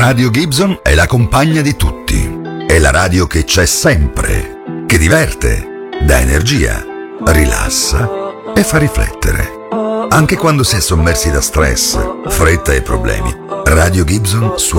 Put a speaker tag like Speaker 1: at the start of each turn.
Speaker 1: Radio Gibson è la compagna di tutti. È la radio che c'è sempre, che diverte, dà energia, rilassa e fa riflettere. Anche quando si è sommersi da stress, fretta e problemi, Radio Gibson suona